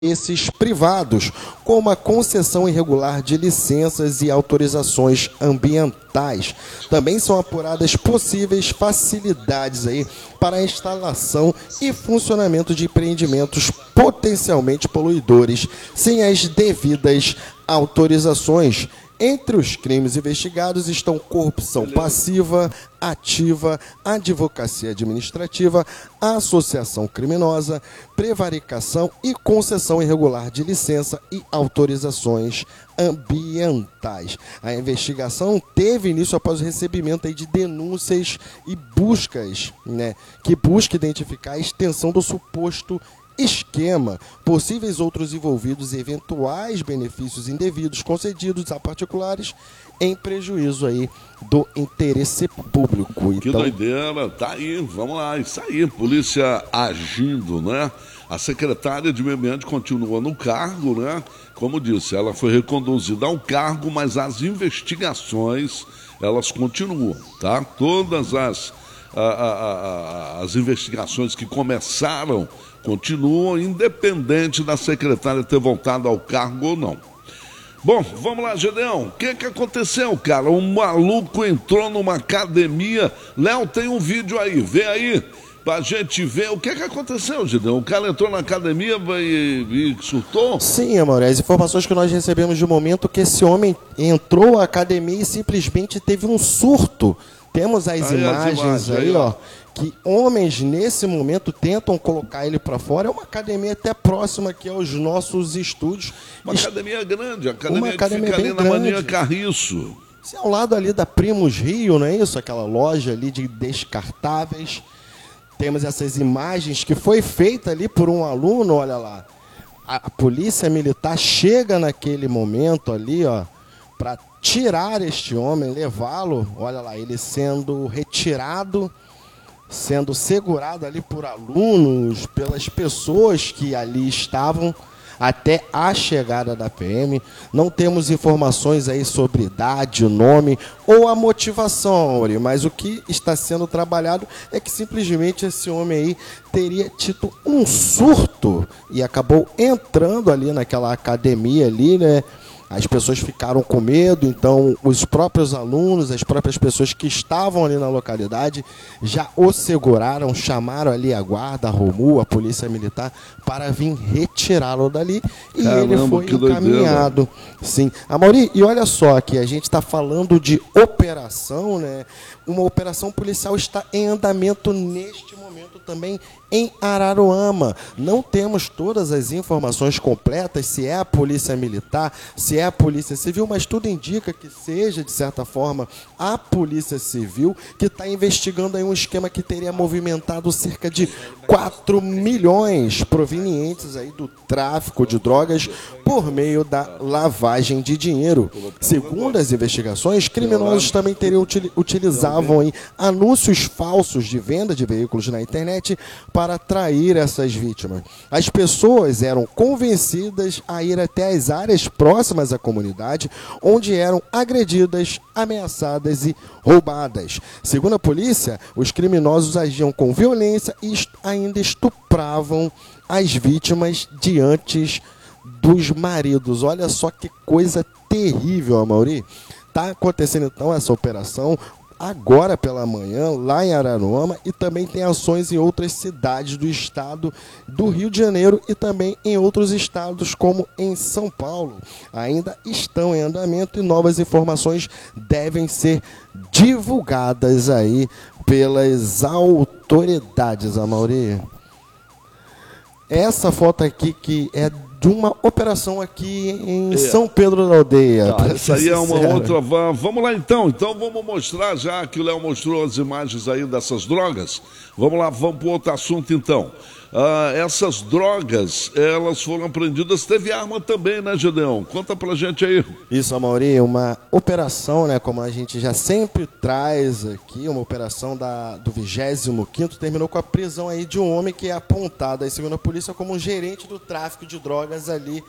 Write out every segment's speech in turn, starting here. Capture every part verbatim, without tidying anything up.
esses privados, como a concessão irregular de licenças e autorizações ambientais. Também são apuradas possíveis facilidades aí para a instalação e funcionamento de empreendimentos potencialmente poluidores sem as devidas autorizações. Entre os crimes investigados estão corrupção passiva, ativa, advocacia administrativa, associação criminosa, prevaricação e concessão irregular de licença e autorizações ambientais. A investigação teve início após o recebimento aí de denúncias e buscas, né, que busca identificar a extensão do suposto esquema, possíveis outros envolvidos e eventuais benefícios indevidos concedidos a particulares em prejuízo aí do interesse público. Que então... doideira, tá aí, vamos lá, isso aí, polícia agindo, né? A secretária de Meio Ambiente continua no cargo, né? Como disse, ela foi reconduzida ao cargo, mas as investigações, elas continuam, tá? Todas as, a, a, a, as investigações que começaram continuam, independente da secretária ter voltado ao cargo ou não. Bom, vamos lá, Gedeão. O que que aconteceu, cara? Um maluco entrou numa academia. Léo, tem um vídeo aí, vê aí, pra gente ver o que que aconteceu, Gedeão. O cara entrou na academia e, e surtou? Sim, amor, as informações que nós recebemos de momento que esse homem entrou à academia e simplesmente teve um surto. Temos as aí, imagens, as imagens aí, aí, ó. Que homens nesse momento tentam colocar ele para fora. É uma academia até próxima aqui aos nossos estúdios. Uma Est... academia grande, a academia, uma academia que fica ali grande. na Mania Carriço. Isso é ao lado ali da Primos Rio, não é isso? Aquela loja ali de descartáveis. Temos essas imagens que foi feita ali por um aluno, olha lá. A, a polícia militar chega naquele momento ali, ó, para tirar este homem, levá-lo, olha lá, ele sendo retirado, sendo segurado ali por alunos, pelas pessoas que ali estavam até a chegada da P M. Não temos informações aí sobre idade, o nome ou a motivação, Auri, mas o que está sendo trabalhado é que simplesmente esse homem aí teria tido um surto e acabou entrando ali naquela academia ali, né? As pessoas ficaram com medo, então os próprios alunos, as próprias pessoas que estavam ali na localidade já o seguraram, chamaram ali a guarda, a ROMU, a polícia militar, para vir retirá-lo dali. E Caramba, ele foi encaminhado. Sim. Amaury, e olha só que a gente está falando de operação, né? Uma operação policial está em andamento neste momento também em Araruama. Não temos todas as informações completas, se é a polícia militar, se é a polícia civil, mas tudo indica que seja, de certa forma, a polícia civil que está investigando aí um esquema que teria movimentado cerca de quatro milhões provenientes aí do tráfico de drogas por meio da lavagem de dinheiro. Segundo as investigações, criminosos também teriam utilizavam aí anúncios falsos de venda de veículos na internet para atrair essas vítimas. As pessoas eram convencidas a ir até as áreas próximas à comunidade, onde eram agredidas, ameaçadas e roubadas. Segundo a polícia, os criminosos agiam com violência e ainda estupravam as vítimas diante dos maridos. Olha só que coisa terrível, Amaury. Está acontecendo então essa operação agora pela manhã, lá em Araruama, e também tem ações em outras cidades do estado do Rio de Janeiro e também em outros estados, como em São Paulo. Ainda estão em andamento e novas informações devem ser divulgadas aí pelas autoridades, Amaury. Essa foto aqui que é de uma operação aqui em é. São Pedro da Aldeia. Tá, isso aí é uma outra. Vamos lá então. Então vamos mostrar, já que o Léo mostrou as imagens aí dessas drogas. Vamos lá, vamos para outro assunto então. Ah, essas drogas, elas foram apreendidas. Teve arma também, né, Gedeão? Conta pra gente aí. Isso, Amaury, uma operação, né, como a gente já sempre traz aqui, uma operação da, do vigésimo quinto, terminou com a prisão aí de um homem que é apontado, aí, segundo a polícia, como um gerente do tráfico de drogas ali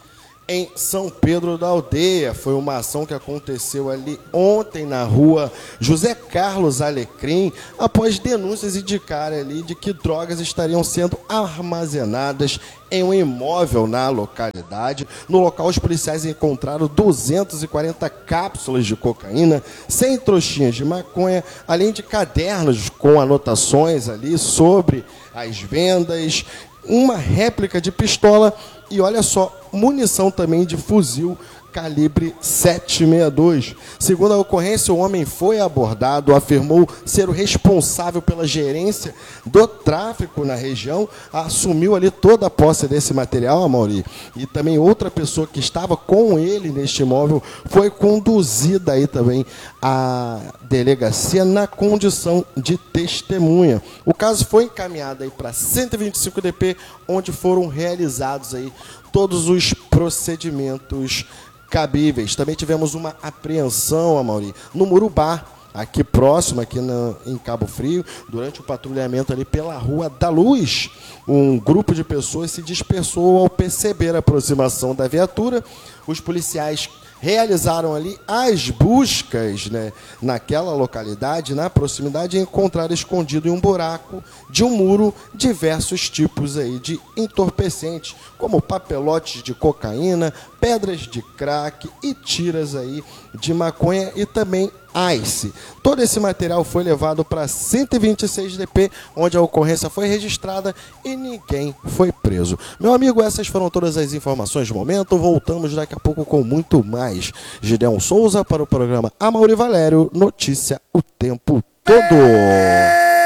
em São Pedro da Aldeia. Foi uma ação que aconteceu ali ontem na rua José Carlos Alecrim, após denúncias indicarem ali de que drogas estariam sendo armazenadas em um imóvel na localidade. No local, os policiais encontraram duzentas e quarenta cápsulas de cocaína, cem trouxinhas de maconha, além de cadernos com anotações ali sobre as vendas, uma réplica de pistola e, olha só, munição também de fuzil calibre sete sessenta e dois. Segundo a ocorrência, o homem foi abordado, afirmou ser o responsável pela gerência do tráfico na região, assumiu ali toda a posse desse material, Amaury, e também outra pessoa que estava com ele neste imóvel foi conduzida aí também à delegacia na condição de testemunha. O caso foi encaminhado aí para cento e vinte e cinco D P, onde foram realizados aí todos os procedimentos cabíveis. Também tivemos uma apreensão, Amaury, no Murubá, aqui próximo, aqui na, em Cabo Frio, durante o patrulhamento ali pela Rua da Luz. Um grupo de pessoas se dispersou ao perceber a aproximação da viatura. Os policiais realizaram ali as buscas, né, naquela localidade, na proximidade, e encontraram escondido em um buraco de um muro diversos tipos aí de entorpecentes, como papelotes de cocaína, pedras de crack e tiras aí de maconha e também ice. Todo esse material foi levado para cento e vinte e seis D P, onde a ocorrência foi registrada e ninguém foi preso. Meu amigo, essas foram todas as informações do momento. Voltamos daqui a pouco com muito mais. Gideon Souza para o programa Amaury Valério, notícia o tempo todo.